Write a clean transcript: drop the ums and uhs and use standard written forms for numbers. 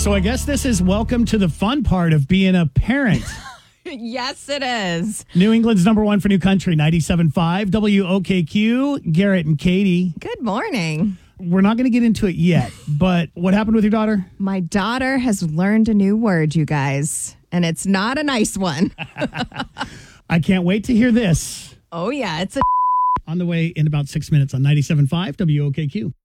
So I guess this is welcome to the fun part of being a parent. Yes, it is. New England's number one for new country, 97.5 WOKQ, Garrett and Katie. Good morning. We're not going to get into it yet, but what happened with your daughter? My daughter has learned a new word, you guys, and it's not a nice one. I can't wait to hear this. Oh, yeah, it's a On the way in about 6 minutes on 97.5 WOKQ.